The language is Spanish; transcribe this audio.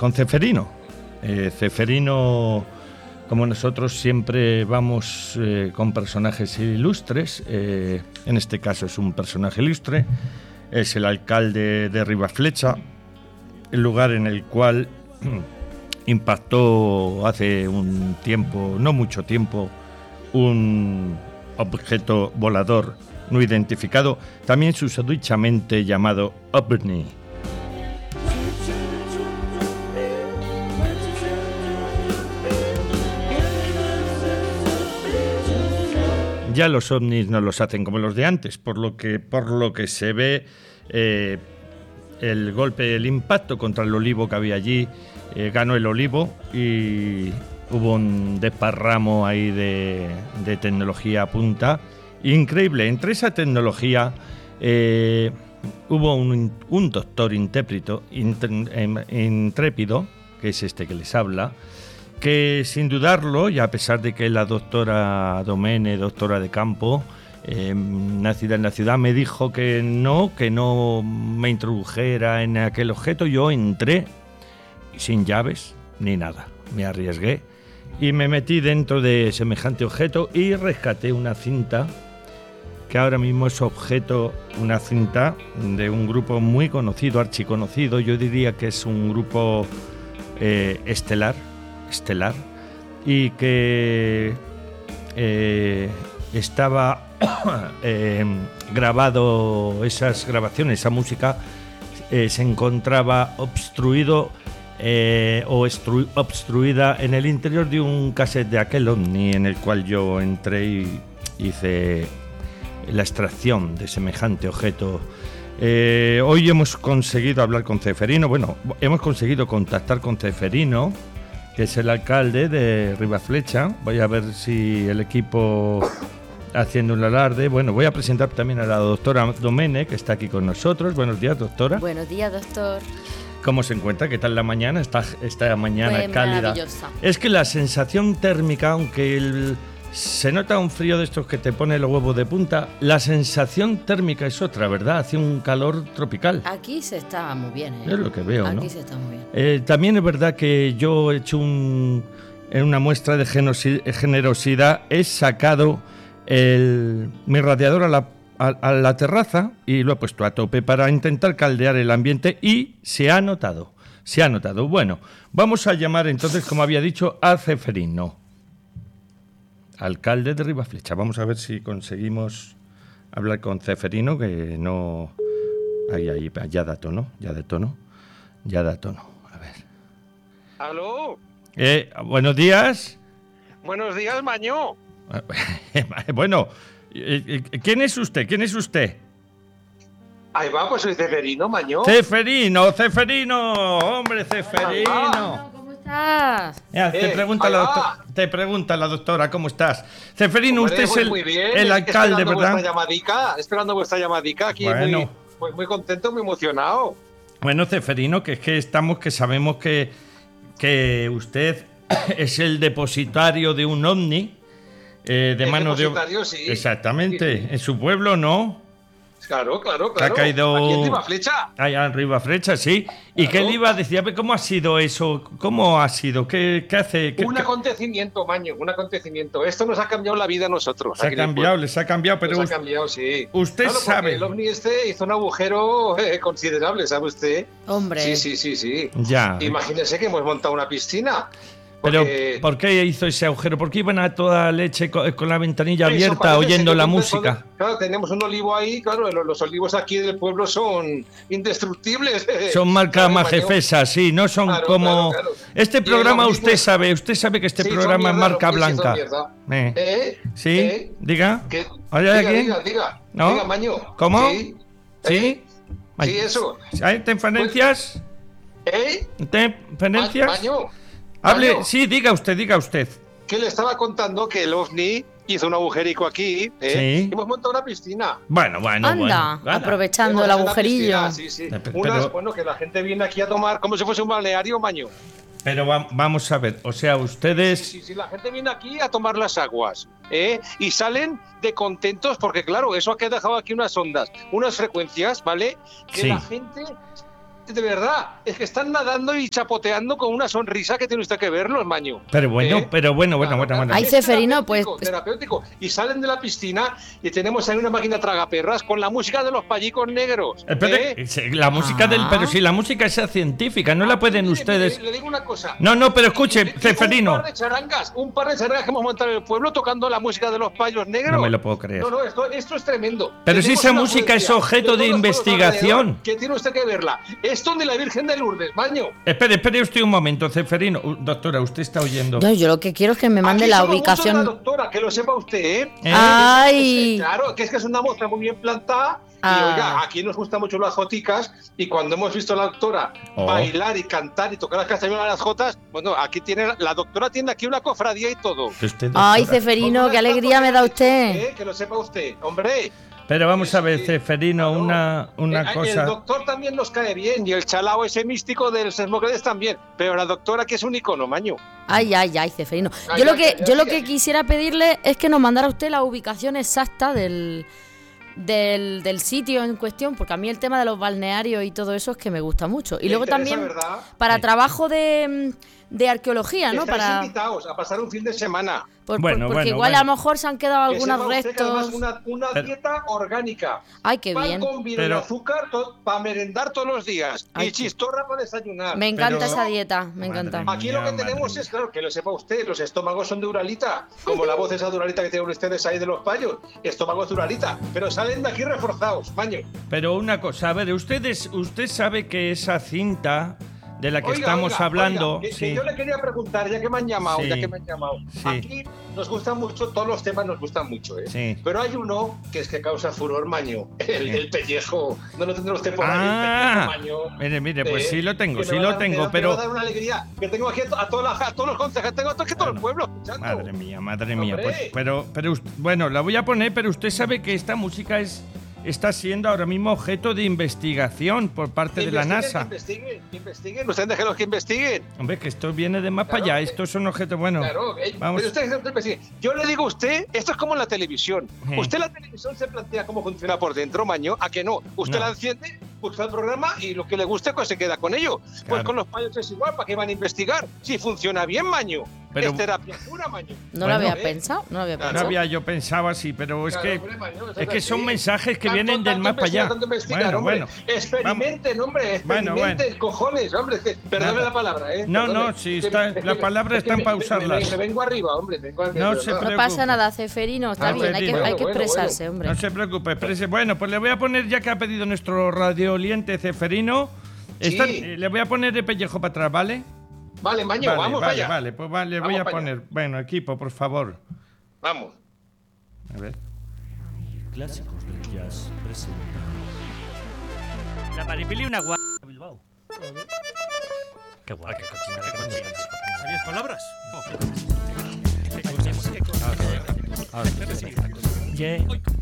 con Ceferino. Ceferino, como nosotros siempre vamos con personajes ilustres, en este caso es un personaje ilustre, es el alcalde de Ribaflecha, el lugar en el cual impactó hace un tiempo, no mucho tiempo, un objeto volador no identificado, también susodichamente llamado OVNI. Ya los ovnis no los hacen como los de antes, por lo que se ve, el golpe, el impacto contra el olivo que había allí, ganó el olivo y hubo un desparramo ahí de tecnología punta increíble. Entre esa tecnología hubo un doctor intrépido, que es este que les habla, que sin dudarlo, y a pesar de que la doctora Domene, doctora de campo, nacida en la ciudad, me dijo que no me introdujera en aquel objeto, yo entré sin llaves ni nada, me arriesgué y me metí dentro de semejante objeto y rescaté una cinta que ahora mismo es objeto, una cinta de un grupo muy conocido, archiconocido, yo diría que es un grupo estelar, y que estaba grabado, esas grabaciones, esa música se encontraba obstruida en el interior de un cassette de aquel ovni en el cual yo entré y hice la extracción de semejante objeto. Hoy hemos conseguido hablar con Ceferino, hemos conseguido contactar con Ceferino, que es el alcalde de Ribaflecha. Voy a ver si el equipo haciendo un alarde. Bueno, voy a presentar también a la doctora Domene, que está aquí con nosotros. Buenos días, doctora. Buenos días, doctor. ¿Cómo se encuentra? ¿Qué tal la mañana? Esta mañana pues cálida. Maravillosa. Es que la sensación térmica, aunque se nota un frío de estos que te pone los huevos de punta, la sensación térmica es otra, ¿verdad? Hace un calor tropical. Aquí se está muy bien, ¿eh? Es lo que veo, ¿no? Aquí se está muy bien. También es verdad que yo he hecho en una muestra de generosidad, he sacado mi radiador a la terraza y lo he puesto a tope para intentar caldear el ambiente y se ha notado. Bueno, vamos a llamar entonces, como había dicho, a Ceferino, alcalde de Ribaflecha. Vamos a ver si conseguimos hablar con Ceferino, que no... Ahí, ya da tono. A ver. ¿Aló? Buenos días. Buenos días, Maño. Bueno, ¿quién es usted? Ahí va, pues soy Ceferino, Maño. Ceferino, hombre, Ceferino. ¿Cómo estás? Mira, te pregunta la doctora, ¿cómo estás? Ceferino, Hombre, usted es muy bien. el alcalde, ¿verdad? Esperando vuestra llamadica aquí, bueno. muy contento, muy emocionado. Bueno, Ceferino, que sabemos que usted es el depositario de un ovni de mano de... Sí. Exactamente, Sí. En su pueblo, ¿no? Claro. Que ha caído... Aquí en Ribaflecha. Allá en Ribaflecha, sí. Claro. ¿Y qué le iba a decir? ¿Cómo ha sido eso? ¿Cómo ha sido? ¿Qué hace? Un acontecimiento, Maño, un acontecimiento. Esto nos ha cambiado la vida a nosotros. Les ha cambiado, pero... Nos ha cambiado, sí. Usted sabe... El ovni hizo un agujero considerable, ¿sabe usted? Hombre. Sí. Ya. Imagínese que hemos montado una piscina. Pero, ¿por qué hizo ese agujero? ¿Por qué iban a toda leche con la ventanilla abierta oyendo la música? Claro, tenemos un olivo ahí, claro, los olivos aquí del pueblo son indestructibles. Son marca Majefesa, sí, no son como... Claro. Este programa usted sabe que este programa es marca blanca. ¿Sí? ¿Diga? Diga. ¿No? Diga, Maño. ¿Cómo? ¿Sí? Sí, eso. ¿Hay interferencias? ¿Interferencias? Maño. Hable, sí, diga usted. Que le estaba contando que el ovni hizo un agujerico aquí, Sí. Y hemos montado una piscina. Bueno. Anda, aprovechando el agujerillo. Piscina, sí. Que la gente viene aquí a tomar como si fuese un balneario, Maño. Pero vamos a ver, o sea, ustedes... Sí, la gente viene aquí a tomar las aguas, y salen de contentos porque, claro, eso ha dejado aquí unas ondas, unas frecuencias, ¿vale? Que sí. La gente de verdad, es que están nadando y chapoteando con una sonrisa que tiene usted que verlo, maño. Pero bueno. Ay, Ceferino, pues... Terapéutico. Y salen de la piscina y tenemos ahí una máquina tragaperras con la música de los pallicos negros. La música pero si la música es científica, no la pueden ustedes... Le digo una cosa. No, pero escuche, Ceferino. Un par de charangas que hemos montado en el pueblo tocando la música de los payos negros. No me lo puedo creer. No, esto es tremendo. Pero si esa música es objeto de investigación. Que tiene usted que verla. Esto de la Virgen de Lourdes, maño. Espere usted un momento, Ceferino. Doctora, usted está oyendo. No, yo lo que quiero es que me mande la ubicación. La doctora, que lo sepa usted, ¿eh? ¡Ay! Claro, que es una muestra muy bien plantada. Y oiga, aquí nos gustan mucho las joticas. Y cuando hemos visto a la doctora bailar y cantar y tocar las castañuelas a las jotas, bueno, aquí la doctora tiene aquí una cofradía y todo. Ay, Ceferino, qué alegría me da usted. Que lo sepa usted, hombre. Pero vamos a ver, Ceferino, una cosa... El doctor también nos cae bien, y el chalao ese místico del Sesmócrates también, pero la doctora que es un icono, maño. Ay, Ceferino. Yo lo que quisiera pedirle es que nos mandara usted la ubicación exacta del sitio en cuestión, porque a mí el tema de los balnearios y todo eso es que me gusta mucho. Y luego también, ¿verdad? Para trabajo de arqueología, ¿no? Estáis invitados a pasar un fin de semana. Porque igual a lo mejor se han quedado algunos restos. Una dieta orgánica. Ay, qué bien. Pan con vino y azúcar para merendar todos los días. Ay, y chistorra para desayunar. Me encanta esa dieta, me encanta. Aquí lo que tenemos es, claro, que lo sepa usted, los estómagos son de Uralita, como la voz esa de Uralita que tienen ustedes ahí de los payos. Estómagos de Uralita, pero salen de aquí reforzados, maño. Pero una cosa, a ver, usted sabe que esa cinta de la que estamos hablando... que yo le quería preguntar, ya que me han llamado, Sí. Aquí nos gustan mucho, todos los temas nos gustan mucho, ¿eh? Sí. Pero hay uno que es que causa furor, maño, el pellejo. No lo tendrá usted por ahí, el pellejo, maño. Mire, pues sí lo tengo, pero... pero... Me va a dar una alegría, que tengo aquí a todos los consejeros, tengo aquí todo el pueblo escuchando. Madre mía, pues, pero bueno, la voy a poner, pero usted sabe que esta música está siendo ahora mismo objeto de investigación por parte de la NASA. Investiguen, ustedes déjenlos que investiguen. Hombre, que esto viene de más para allá, esto es un objeto bueno. Claro, vamos. Pero ustedes investiguen. Yo le digo a usted, esto es como en la televisión. Usted la televisión se plantea cómo funciona por dentro, maño, ¿a que no? Usted la enciende, busca el programa y lo que le guste pues se queda con ello. Claro. Pues con los payos es igual, ¿para qué van a investigar? Si funciona bien, maño. Pero, es terapia pura, maño. No lo había pensado, no había yo pensaba así, pero es que son mensajes que vienen del más para allá. Bueno. Experimenten, hombre, experimenten, cojones, hombre. Perdóname la palabra, ¿eh? No, sí, la palabra está para usarlas. Me vengo arriba, hombre. No pasa nada, Ceferino, está bien, hay que expresarse, hombre. No se preocupe, Bueno, pues le voy a poner, ya que ha pedido nuestro radiooliente Ceferino, le voy a poner el pellejo para atrás, ¿vale? Vale, maño, vamos para allá. Vale, pues vale, voy a poner. Allá. Bueno, equipo, por favor. Vamos. A ver. Clásicos del Jazz presenta La Maripili una guapa Bilbao. Qué guay, qué cochina. ¿Sabías palabras? ¿Qué